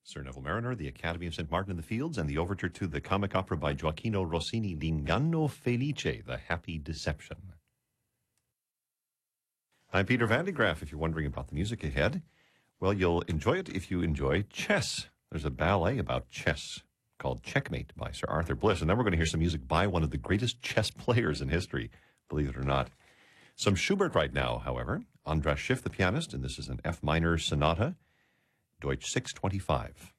Sir Neville Mariner, the Academy of St. Martin in the Fields, and the overture to the comic opera by Gioacchino Rossini, L'Inganno Felice, The Happy Deception. I'm Peter Van de Graaff. If you're wondering about the music ahead, well, you'll enjoy it if you enjoy chess. There's a ballet about chess called Checkmate by Sir Arthur Bliss, and then we're going to hear some music by one of the greatest chess players in history, believe it or not. Some Schubert right now, however. Andras Schiff, the pianist, and this is an F minor sonata, Deutsch 625.